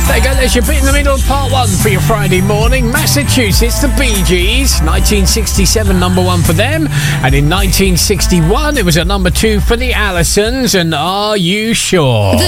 There you go, there's your bit in the middle, part one for your Friday morning. Massachusetts, the Bee Gees, 1967, number one for them. And in 1961, it was a number two for the Allisons. And Are You Sure?